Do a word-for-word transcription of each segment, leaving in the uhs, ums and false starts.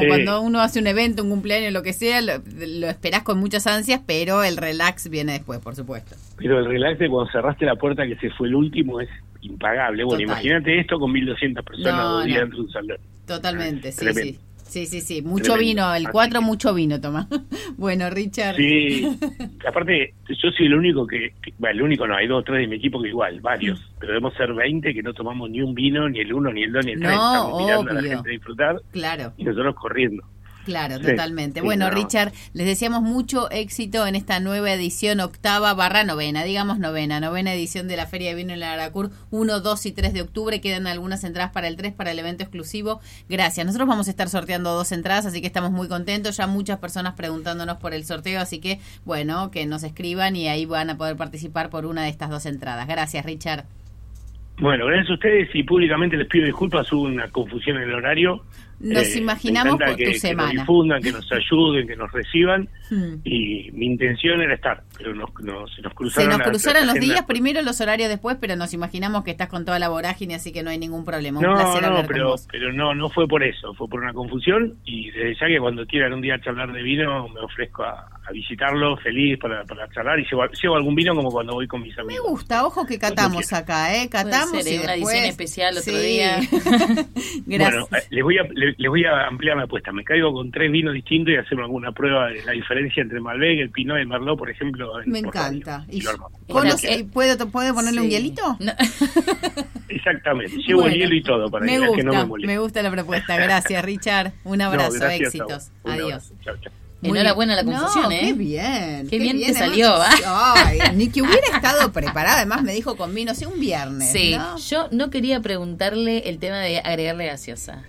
como cuando uno hace un evento, un cumpleaños, lo que sea, lo, lo esperás con muchas ansias, pero el relax viene después, por supuesto. Pero el relax de cuando cerraste la puerta que se fue el último es impagable. Bueno, total. Imagínate esto con mil doscientas personas no, dos días no. dentro de un salón. Totalmente, sí, Tremendo. sí. Sí, sí, sí, mucho Tremendo. Vino, el cuatro que... mucho vino, Tomás. Bueno, Richard. Sí, aparte, yo soy el único que, que, bueno, el único no, hay dos o tres de mi equipo que igual, varios, mm. pero debemos ser veinte que no tomamos ni un vino, ni el uno, ni el dos, ni el tres, no, estamos mirando obvio. a la gente disfrutar, claro. y nosotros corriendo. Claro, sí, totalmente. Sí, bueno, no. Richard, les deseamos mucho éxito en esta nueva edición, octava barra novena, digamos novena, novena edición de la Feria de Vino en la Aracur, uno, dos y tres de octubre. Quedan algunas entradas para el tres, para el evento exclusivo. Gracias. Nosotros vamos a estar sorteando dos entradas, así que estamos muy contentos. Ya muchas personas preguntándonos por el sorteo, así que, bueno, que nos escriban y ahí van a poder participar por una de estas dos entradas. Gracias, Richard. Bueno, gracias a ustedes y públicamente les pido disculpas, hubo una confusión en el horario. Nos eh, imaginamos por que, tu que semana. Que nos difundan, que nos ayuden, que nos reciban. Hmm. Y mi intención era estar, pero nos, nos, se nos cruzaron, se nos cruzaron la, los agenda. días, primero los horarios después, pero nos imaginamos que estás con toda la vorágine, así que no hay ningún problema. Un no, placer no, hablar pero, con vos. pero no, no fue por eso, fue por una confusión. Y desde ya que cuando quieran un día charlar de vino, me ofrezco a, a visitarlo, feliz para, para charlar. Y llevo, llevo algún vino como cuando voy con mis amigos. Me gusta, ojo que catamos acá, ¿eh? Catamos ser, y una después... edición especial otro sí. día. Gracias. Bueno, eh, les voy a les, les voy a ampliar la apuesta. Me caigo con tres vinos distintos y hacemos alguna prueba de la diferencia entre Malbec, el Pinot y el Merlot, por ejemplo. Me encanta. Y, y bueno, ¿Puedo, ¿Puedo ponerle sí. un hielito? No. Exactamente. Llevo bueno, el hielo y todo para me que, gusta, que no me moleste. Me gusta la propuesta. Gracias, Richard. Un abrazo. No, éxitos. Adiós. Chao, chao. Enhorabuena la confusión, no, ¿eh? Qué bien. Qué, qué bien, bien te salió. Ay, ni que hubiera estado preparada. Además, me dijo con vino, sí, un viernes. Sí, ¿no? yo no quería preguntarle el tema de agregarle gaseosa.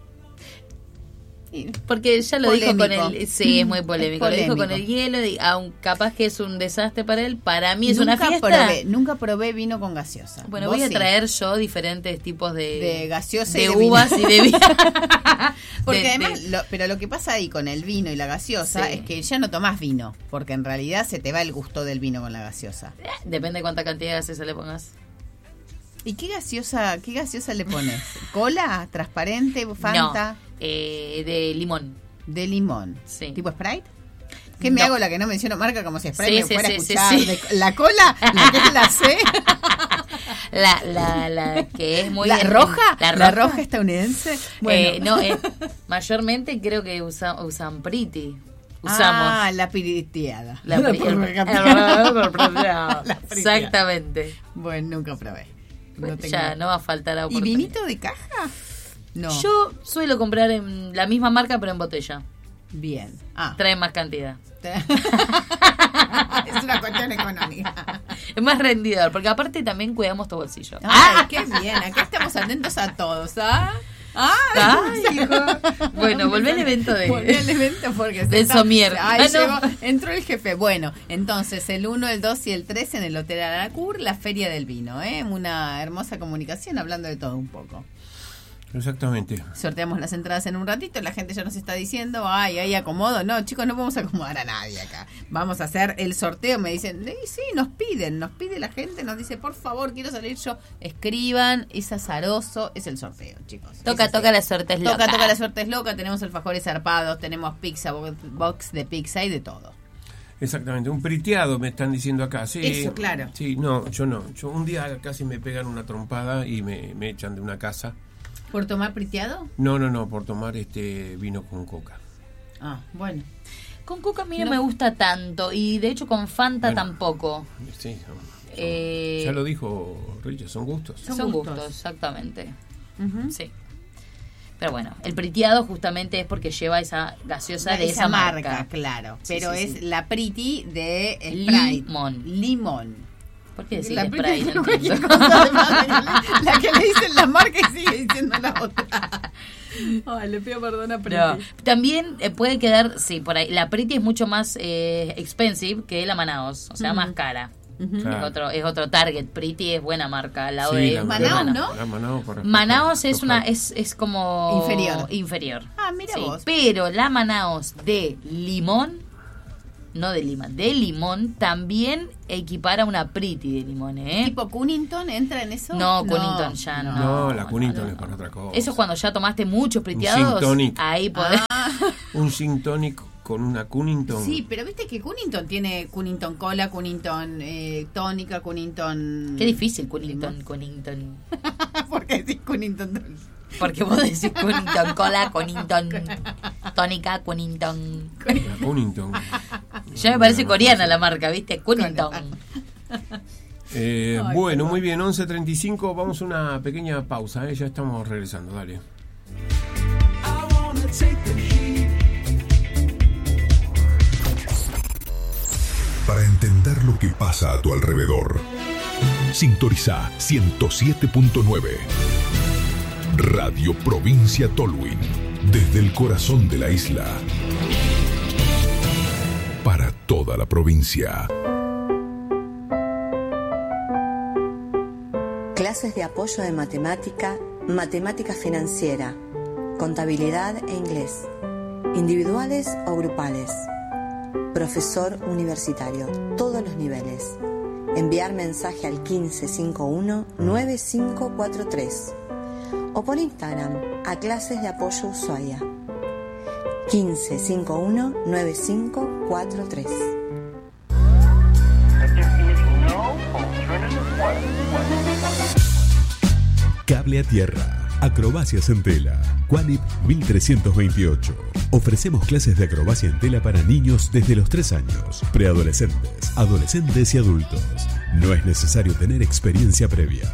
Porque ya lo polémico. dijo con el... Sí, es muy polémico. Es polémico. Lo dijo con el hielo, y, aun capaz que es un desastre para él. Para mí es nunca una fiesta. Probé, nunca probé vino con gaseosa. Bueno, voy a sí? traer yo diferentes tipos de... De gaseosa de y de uvas vino. y de vino. Porque de, además, de... Lo, pero lo que pasa ahí con el vino y la gaseosa sí. es que ya no tomás vino. Porque en realidad se te va el gusto del vino con la gaseosa. Depende de cuánta cantidad de gaseosa le pongas. ¿Y qué gaseosa, qué gaseosa le pones? ¿Cola? ¿Transparente? ¿Fanta? No, eh, de limón. De limón. Sí. ¿Tipo Sprite? ¿Qué no. me hago la que no menciono marca como si Sprite sí, me sí, fuera sí, a escuchar? Sí, sí. De, ¿La cola? ¿La que es la C? La, la, la que es muy... ¿La en, roja? La roja, ¿La roja estadounidense? Bueno. Eh, no, eh, mayormente creo que usa, usan Pretty. Usamos. Ah, la piriteada. La, la, la, la Exactamente. Bueno, nunca probé. No tengo... Ya no va a faltar la oportunidad. ¿Y vinito de caja? No. Yo suelo comprar en la misma marca pero en botella. Bien. Ah. Trae más cantidad. Es una cuestión económica. Es más rendidor, porque aparte también cuidamos tu bolsillo. Ay, ah, qué bien. Acá estamos atentos a todos, ¿ah? Ay, Ay, bueno, volvé al evento de... Volvé al evento porque... Del está, somier. Ay, ah, llegó, no. entró el jefe. Bueno, entonces el uno, el dos y el tres en el Hotel Aracur, la Feria del Vino, ¿eh? Una hermosa comunicación hablando de todo un poco. Exactamente. Sorteamos las entradas en un ratito, la gente ya nos está diciendo, ay, ahí acomodo. No, chicos, no vamos a acomodar a nadie acá. Vamos a hacer el sorteo, me dicen, sí, nos piden, nos pide la gente, nos dice, por favor, quiero salir yo. Escriban, es azaroso, es el sorteo, chicos. Toca, toca, la suerte es loca. Toca, toca, la suerte es loca, tenemos alfajores zarpados, tenemos pizza, box de pizza y de todo. Exactamente, un priteado me están diciendo acá. Sí, eso, claro. Sí, no, yo no. Yo un día casi me pegan una trompada y me, me echan de una casa. ¿Por tomar priteado? No, no, no, por tomar este vino con coca. Ah, bueno. Con coca a mí no, no me gusta tanto y de hecho con Fanta bueno, tampoco. Sí, son, son, eh, ya lo dijo Richard, son gustos. Son, son gustos. gustos, exactamente. Uh-huh. Sí. Pero bueno, el priteado justamente es porque lleva esa gaseosa de esa, esa marca. marca. Claro, sí, pero sí, es sí. la Priti de Sprite. Limón. Limón. ¿Por qué decir la Sprite? No la que le dicen la marca y sigue diciendo la otra. Ay, le pido perdón a Priti. No. También eh, puede quedar, sí, por ahí. La Priti es mucho más eh, expensive que la Manaos, o sea, uh-huh. más cara. Uh-huh. Claro. Es otro es otro target. Priti es buena marca al lado sí, de la Manaos, ¿no? La Manaos, Manaos es una es es como inferior. Inferior. Ah, mira sí. vos. Pero la Manaos de limón, no de lima, de limón, también equipara una Priti de limón, ¿eh? ¿Tipo Cunnington entra en eso? No, no Cunnington ya no. No, la Cunnington no, no. es para otra cosa. Eso es cuando ya tomaste muchos priteados, ahí podés... Ah, Ah. Un gin tonic con una Cunnington. Sí, pero viste que Cunnington tiene Cunnington Cola, Cunnington eh, tónica, Cunnington... Qué difícil, Cunnington, Cunnington. ¿Por qué decís Cunnington? Porque vos decís Cunnington Cola, Cunnington tónica, Cunnington. La Cunnington. Ya me parece coreana la marca, ¿viste? Cunnington. Eh, Ay, bueno, perdón. muy bien, once treinta y cinco, vamos a una pequeña pausa, ¿eh? Ya estamos regresando, dale. Para entender lo que pasa a tu alrededor, sintoniza ciento siete punto nueve. Radio Provincia Tolwyn, desde el corazón de la isla. Para toda la provincia. Clases de apoyo de matemática, matemática financiera, contabilidad e inglés, individuales o grupales. Profesor universitario, todos los niveles. Enviar mensaje al quince cincuenta y uno noventa y cinco cuarenta y tres o por Instagram a Clases de Apoyo Ushuaia. quince cincuenta y uno noventa y cinco cuarenta y tres. Cable a tierra. Acrobacias en tela. Quanip mil trescientos veintiocho. Ofrecemos clases de acrobacia en tela para niños desde los tres años, preadolescentes, adolescentes y adultos. No es necesario tener experiencia previa.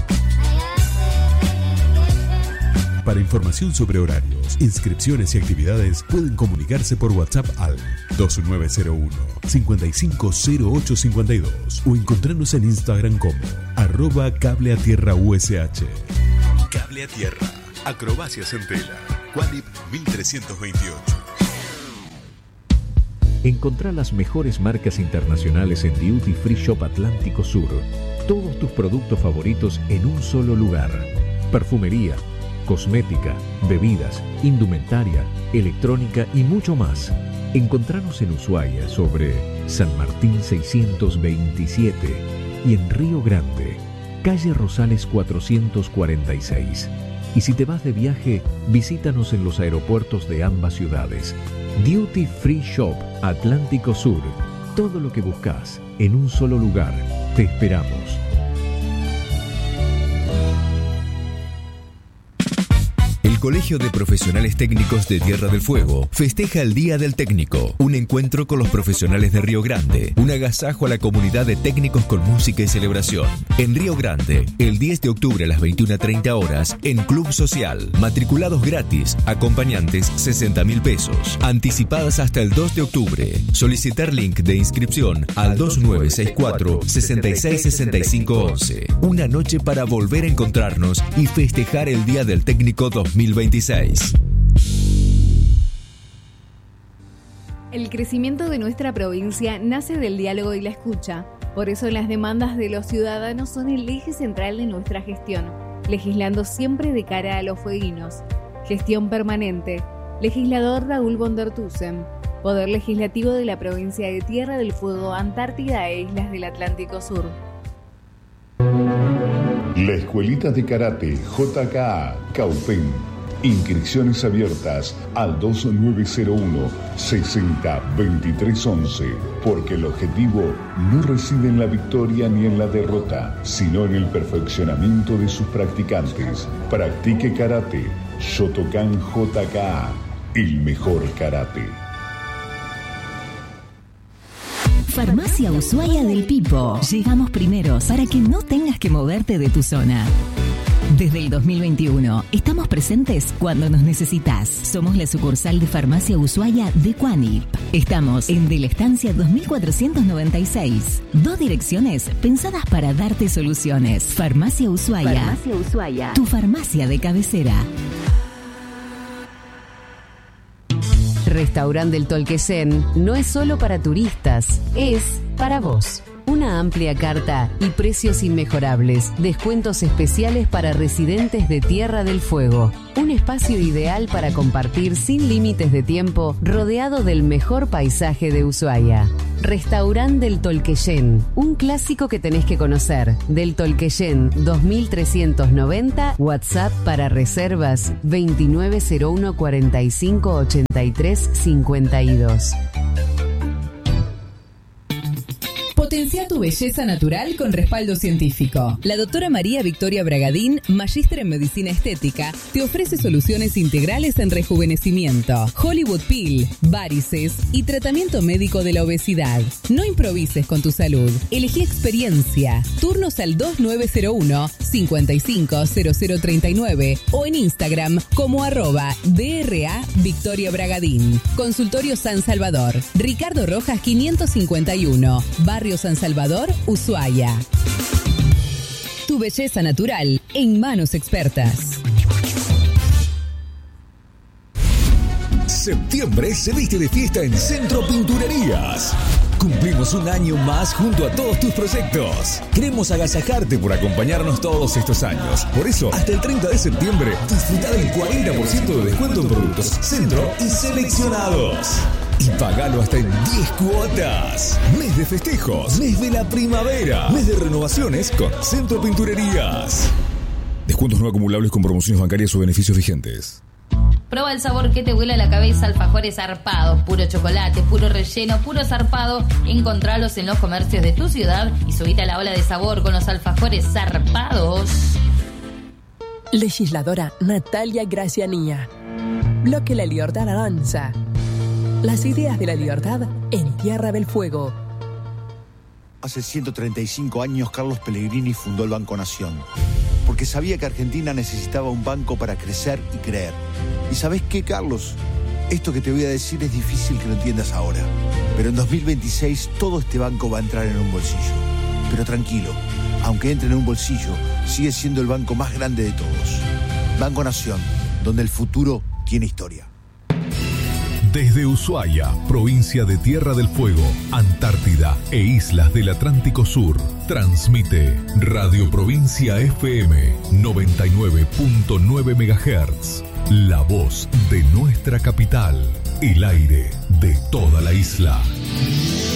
Para información sobre horarios, inscripciones y actividades pueden comunicarse por WhatsApp al dos nueve cero uno, cinco cinco cero ocho cinco dos o encontrarnos en Instagram como arroba cable a tierra U S H. Cable a tierra. Acrobacias en tela. Quanip mil trescientos veintiocho. Encontrá las mejores marcas internacionales en Duty Free Shop Atlántico Sur. Todos tus productos favoritos en un solo lugar. Perfumería, cosmética, bebidas, indumentaria, electrónica y mucho más. Encontranos en Ushuaia sobre San Martín seiscientos veintisiete y en Río Grande, calle Rosales cuatrocientos cuarenta y seis. Y si te vas de viaje, visítanos en los aeropuertos de ambas ciudades. Duty Free Shop Atlántico Sur. Todo lo que buscas en un solo lugar. Te esperamos. El Colegio de Profesionales Técnicos de Tierra del Fuego festeja el Día del Técnico, un encuentro con los profesionales de Río Grande, un agasajo a la comunidad de técnicos con música y celebración. En Río Grande, el diez de octubre a las veintiuna treinta horas, en Club Social. Matriculados gratis, acompañantes sesenta mil pesos. Anticipadas hasta el dos de octubre. Solicitar link de inscripción al dos nueve seis cuatro, seis seis seis cinco once. Una noche para volver a encontrarnos y festejar el Día del Técnico dos mil veintiséis. El crecimiento de nuestra provincia nace del diálogo y la escucha. Por eso las demandas de los ciudadanos son el eje central de nuestra gestión, legislando siempre de cara a los fueguinos. Gestión permanente. Legislador Raúl von der Tusen. Poder Legislativo de la provincia de Tierra del Fuego, Antártida e Islas del Atlántico Sur. La Escuelita de Karate J K A Caupen. Inscripciones abiertas al dos nueve cero uno, sesenta, veintitrés once, porque el objetivo no reside en la victoria ni en la derrota, sino en el perfeccionamiento de sus practicantes. Practique karate. Shotokan J K A, el mejor karate. Farmacia Ushuaia del Pipo. Llegamos primeros para que no tengas que moverte de tu zona. Desde el dos mil veintiuno, estamos presentes cuando nos necesitas. Somos la sucursal de Farmacia Ushuaia de Quanip. Estamos en De la Estancia dos mil cuatrocientos noventa y seis. Dos direcciones pensadas para darte soluciones. Farmacia Ushuaia. Farmacia Ushuaia. Tu farmacia de cabecera. Restaurante del Tolquecén no es solo para turistas, es para vos. Una amplia carta y precios inmejorables, descuentos especiales para residentes de Tierra del Fuego. Un espacio ideal para compartir sin límites de tiempo, rodeado del mejor paisaje de Ushuaia. Restaurante del Tolqueyen, un clásico que tenés que conocer. Del Tolqueyen dos mil trescientos noventa, WhatsApp para reservas veintinueve cero uno cuarenta y cinco ochenta y tres cincuenta y dos. Potencia tu belleza natural con respaldo científico. La doctora María Victoria Bragadín, magíster en medicina estética, te ofrece soluciones integrales en rejuvenecimiento, Hollywood Peel, varices y tratamiento médico de la obesidad. No improvises con tu salud. Elegí experiencia. Turnos al dos nueve cero uno, cincuenta y cinco cero cero treinta y nueve o en Instagram como arroba D R A Victoria Bragadín. Consultorio San Salvador. Ricardo Rojas quinientos cincuenta y uno. Barrio San Salvador, Ushuaia. Tu belleza natural en manos expertas. Septiembre se viste de fiesta en Centro Pinturerías. Cumplimos un año más junto a todos tus proyectos. Queremos agasajarte por acompañarnos todos estos años. Por eso, hasta el treinta de septiembre, disfruta del cuarenta por ciento de descuento en productos Centro y seleccionados. Y pagalo hasta en diez cuotas. Mes de festejos, mes de la primavera, mes de renovaciones con Centro Pinturerías. Descuentos no acumulables con promociones bancarias o beneficios vigentes. Proba el sabor que te vuela la cabeza, alfajores zarpados, puro chocolate, puro relleno, puro zarpado. Encontralos en los comercios de tu ciudad y subite a la ola de sabor con los alfajores zarpados. Legisladora Natalia Gracianía. Bloque La Libertad Avanza. Las ideas de la libertad en Tierra del Fuego. Hace ciento treinta y cinco años Carlos Pellegrini fundó el Banco Nación, porque sabía que Argentina necesitaba un banco para crecer y creer. ¿Y sabés qué, Carlos? Esto que te voy a decir es difícil que lo entiendas ahora, pero en dos mil veintiséis todo este banco va a entrar en un bolsillo. Pero tranquilo, aunque entre en un bolsillo, sigue siendo el banco más grande de todos. Banco Nación, donde el futuro tiene historia. Desde Ushuaia, provincia de Tierra del Fuego, Antártida e islas del Atlántico Sur, transmite Radio Provincia F M noventa y nueve punto nueve megahertz, la voz de nuestra capital, el aire de toda la isla.